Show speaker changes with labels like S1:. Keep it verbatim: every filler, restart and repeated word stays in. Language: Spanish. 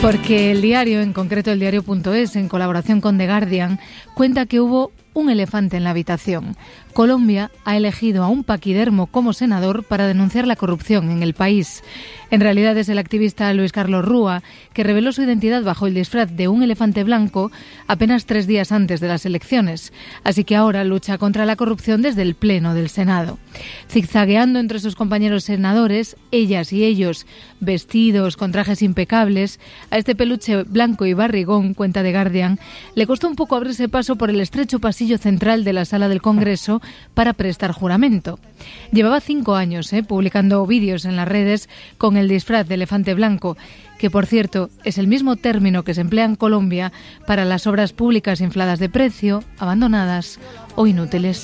S1: Porque el diario, en concreto el diario punto es, en colaboración con The Guardian, cuenta que hubo un elefante en la habitación. Colombia ha elegido a un paquidermo como senador para denunciar la corrupción en el país. En realidad es el activista Luis Carlos Rúa, que reveló su identidad bajo el disfraz de un elefante blanco apenas tres días antes de las elecciones. Así que ahora lucha contra la corrupción desde el Pleno del Senado. Zigzagueando entre sus compañeros senadores, ellas y ellos vestidos con trajes impecables, a este peluche blanco y barrigón, cuenta The Guardian, le costó un poco abrirse paso por el estrecho pasillo central de la sala del Congreso para prestar juramento. Llevaba cinco años eh, publicando vídeos en las redes con el disfraz de elefante blanco, que por cierto es el mismo término que se emplea en Colombia para las obras públicas infladas de precio, abandonadas o inútiles.